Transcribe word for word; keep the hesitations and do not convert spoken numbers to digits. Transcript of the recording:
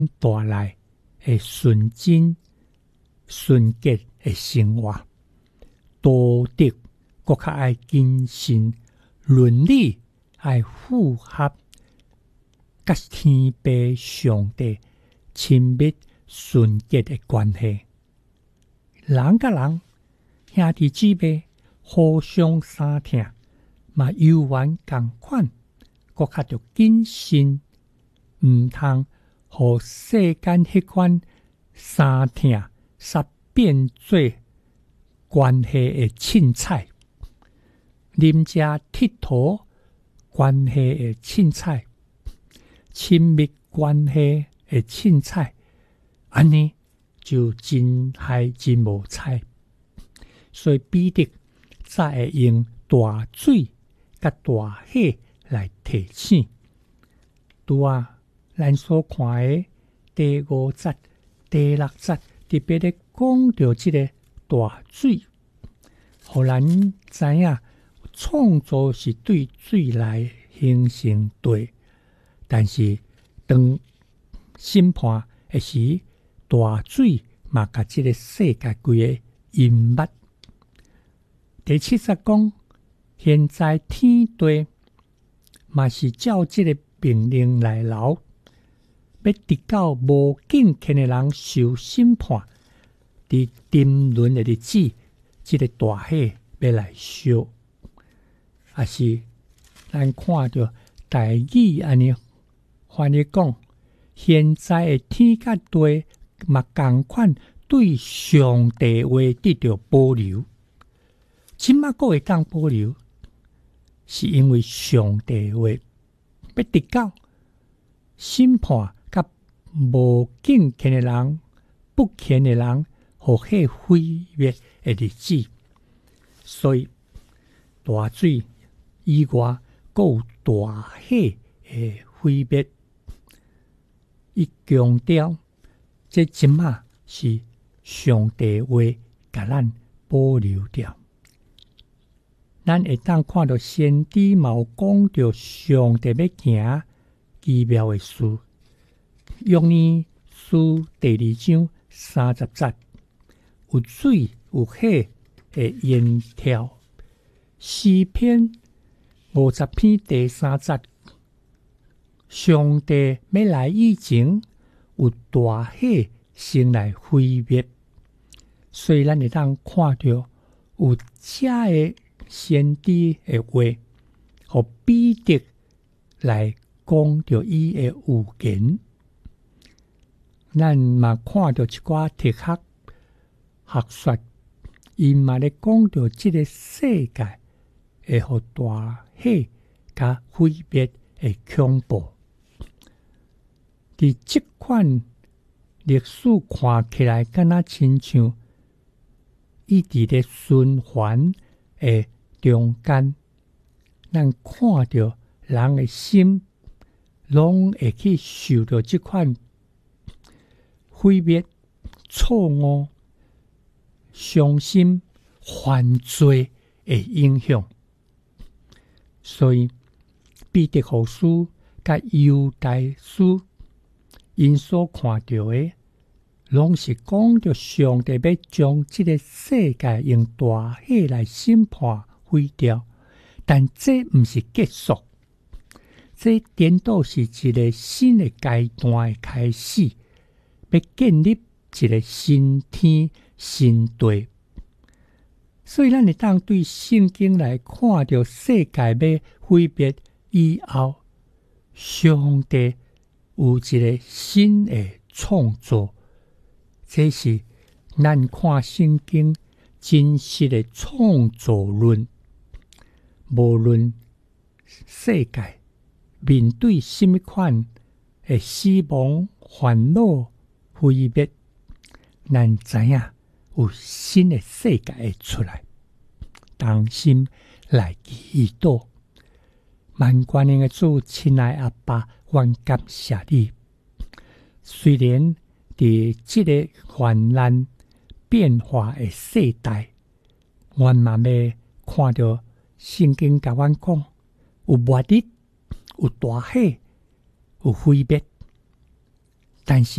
带来的纯真、纯洁的生活，道德更较爱谨慎，伦理爱符合甲天父上帝亲密纯洁的关系。人甲人兄弟姊妹互相相疼，嘛有缘同款，更较着谨慎，毋通互世间迄款相疼煞变做关系的凊彩，啉食佚佗关系的凊彩，亲密关系的凊彩，安尼就真害真无彩。所以彼得才会用大水甲大火来提醒。拄啊，咱所看的第五节、第六节，特别咧讲到即个大水，互咱知影创造是对水来形成对，但是当审判的时，大水嘛甲即个世界规个淹没。第七节讲，现在天地嘛是照即个命令来流，要直到无敬虔的人受审判，伫沉沦的日子，即个大火要来烧。也是咱看到大义安尼翻译讲，现在的天甲地嘛同款对上帝话得到保留。即马个会当保留，是因为上帝话要直到审判甲无敬虔的人、不虔的人，互迄毁灭的日子。所以大水以外，还有大火的毁灭。伊强调，这即马是上帝话甲咱保留掉。咱会当看到先知嘛有讲到上帝要行奇妙的事。约珥书第二章三十节，有水有火的烟条。诗篇五十篇第三节，上帝要来以前，有大火先来毁灭。所以咱会当看到有这的先知的话，互彼得来讲到伊的预言。咱嘛看到一寡哲学学说，伊嘛咧讲到即个世界会互大火甲毁灭的恐怖。伫即款历史看起来，敢若亲像一直咧循环的中间，咱看到人的心拢会去受到即款毁灭、错误、伤心、犯罪的影响。所以彼得后书甲犹大书，因所看到的，拢是讲到上帝要将这个世界用大火来审判毁掉，但这不是结束，这颠倒是一个新的阶段的开始，要建立一个新天新地。所以咱会当对圣经来看到世界要毁灭以后，上帝有一个新的创造。这是咱看圣经真实的创造论。无论世界面对什么款的死亡、烦恼、毁灭，咱知影有新的世界会出来。当心来祈祷。万关的主，亲爱阿爸，阮感谢你。虽然伫这个患难变化的世代，阮嘛要看到圣经甲阮讲，有末日，有大火，有毁灭。 但是